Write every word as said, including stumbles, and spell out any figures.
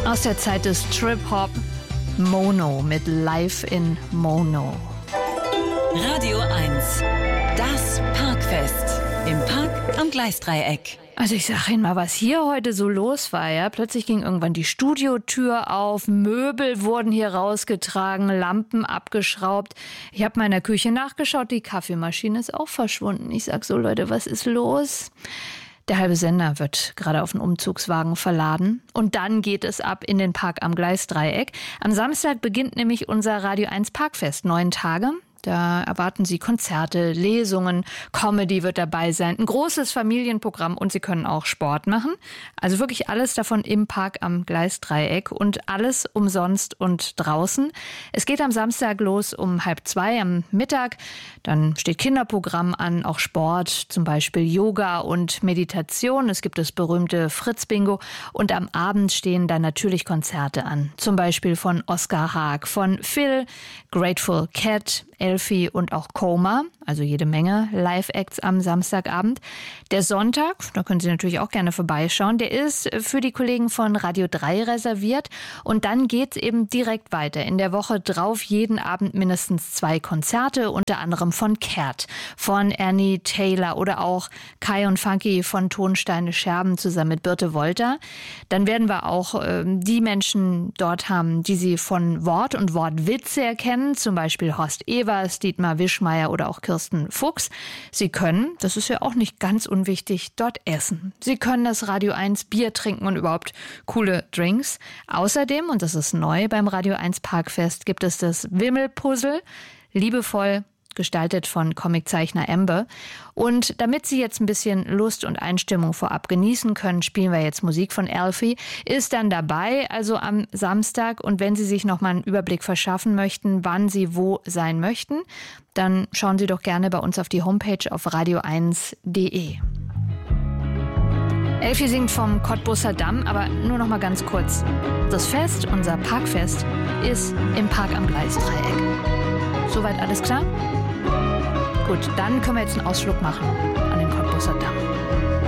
Aus der Zeit des Trip-Hop, Mono mit Live in Mono. Radio eins, das Parkfest im Park am Gleisdreieck. Also ich sag Ihnen mal, was hier heute so los war, ja. Plötzlich ging irgendwann die Studiotür auf, Möbel wurden hier rausgetragen, Lampen abgeschraubt. Ich habe mal in der Küche nachgeschaut, die Kaffeemaschine ist auch verschwunden. Ich sag so, Leute, was ist los? Der halbe Sender wird gerade auf den Umzugswagen verladen. Und dann geht es ab in den Park am Gleisdreieck. Am Samstag beginnt nämlich unser Radio eins Parkfest. Neun Tage. Da erwarten Sie Konzerte, Lesungen, Comedy wird dabei sein, ein großes Familienprogramm und Sie können auch Sport machen. Also wirklich alles davon im Park am Gleisdreieck und alles umsonst und draußen. Es geht am Samstag los um halb zwei am Mittag. Dann steht Kinderprogramm an, auch Sport, zum Beispiel Yoga und Meditation. Es gibt das berühmte Fritz-Bingo und am Abend stehen dann natürlich Konzerte an. Zum Beispiel von Oskar Haag, von Phil, Grateful Cat, Elfie und auch Coma, also jede Menge Live-Acts am Samstagabend. Der Sonntag, da können Sie natürlich auch gerne vorbeischauen, der ist für die Kollegen von Radio drei reserviert und dann geht's eben direkt weiter. In der Woche drauf jeden Abend mindestens zwei Konzerte, unter anderem von Cat, von Ernie Taylor oder auch Kai und Funky von Tonsteine Scherben zusammen mit Birte Wolter. Dann werden wir auch äh, die Menschen dort haben, die Sie von Wort und Wortwitze erkennen, zum Beispiel Horst Evers, Dietmar Wischmeier oder auch Kirsten Fuchs. Sie können, das ist ja auch nicht ganz unwichtig, dort essen. Sie können das Radio eins Bier trinken und überhaupt coole Drinks. Außerdem, und das ist neu beim Radio eins Parkfest, gibt es das Wimmelpuzzle, liebevoll gestaltet von Comiczeichner Embe. Und damit Sie jetzt ein bisschen Lust und Einstimmung vorab genießen können, spielen wir jetzt Musik von Elfie. Ist dann dabei, also am Samstag. Und wenn Sie sich noch mal einen Überblick verschaffen möchten, wann Sie wo sein möchten, dann schauen Sie doch gerne bei uns auf die Homepage auf radio eins punkt de. Elfie singt vom Cottbusser Damm, aber nur noch mal ganz kurz. Das Fest, unser Parkfest, ist im Park am Gleisdreieck. Soweit alles klar? Gut, dann können wir jetzt einen Ausflug machen an den Cottbusser Damm.